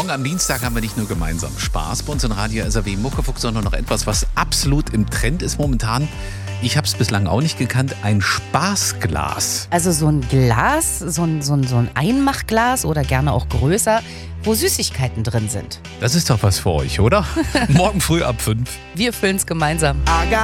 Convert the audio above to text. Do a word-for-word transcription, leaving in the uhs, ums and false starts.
Morgen am Dienstag haben wir nicht nur gemeinsam Spaß bei uns in Radio S R W Muckefuchs, sondern noch etwas, was absolut im Trend ist momentan. Ich habe es bislang auch nicht gekannt, ein Spaßglas. Also so ein Glas, so ein, so ein, so ein Einmachglas oder gerne auch größer, wo Süßigkeiten drin sind. Das ist doch was für euch, oder? Morgen früh ab fünf. Wir füllen es gemeinsam.